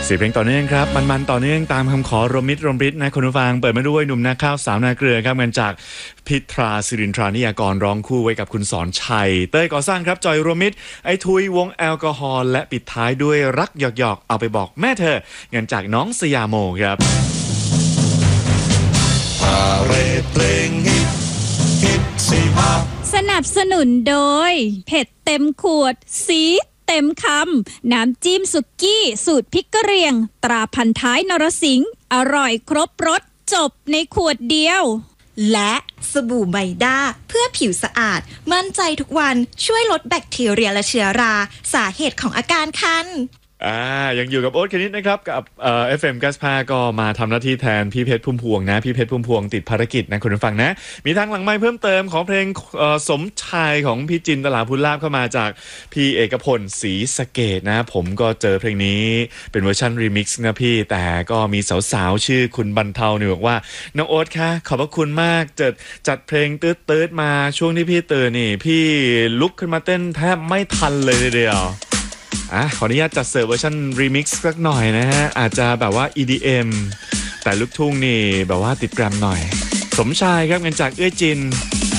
4 เพลงต่อเนื่องครับมันต่อเนื่องตามคำขอรมมิตรรมฤทธิ์นะคุณผู้ฟังเปิดมาด้วยหนุ่มนาข้าวสาวนาเกลือครับกันจากพิตราสิรินทรานิยากรร้องคู่ไว้กับคุณสอนชัยเต้ยก่อสร้างครับจอยรวมมิตรไอทุยวงแอลกอฮอล์และปิดท้ายด้วยรักหยอกๆเอาไปบอกแม่เธอกันจากน้องสยามโมครับเพลงฮิตสิฮับสนับสนุนโดยเผ็ดเต็มขวดซีเต็มคำน้ำจิ้มสุกี้สูตรพริกกะเหรี่ยงตราพันท้ายนรสิงห์อร่อยครบรสจบในขวดเดียวและสบู่ไมด้าเพื่อผิวสะอาดมั่นใจทุกวันช่วยลดแบคทีเรียและเชื้อราสาเหตุของอาการคันยังอยู่กับโอ๊ตคณิตนะครับกับFM 95ก็มาทำหน้าที่แทนพี่เพชรพุ่มพวงนะพี่เพชรพุ่มพวงติดภารกิจนะคุณผู้ฟังนะมีทางหลังไมค์เพิ่มเติมของเพลงสมชายของพี่จินตลาภูลาภเข้ามาจากพี่เอกพลศรีสะเกษนะผมก็เจอเพลงนี้เป็นเวอร์ชันรีมิกซ์นะพี่แต่ก็มีสาวๆชื่อคุณบรรเทาเนี่ยบอกว่าน้องโอ๊ตคะขอบพระคุณมากจัดเพลงตืดๆมาช่วงที่พี่ตื่นนี่พี่ลุกขึ้นมาเต้นแทบไม่ทันเลยทีเดียวขออนุญาตจัดเสิร์ฟเวอร์ชันรีมิกซ์สักหน่อยนะฮะอาจจะแบบว่า EDM แต่ลูกทุ่งนี่แบบว่าติดแกรมหน่อยสมชายครับเงินจากเอื้อจิน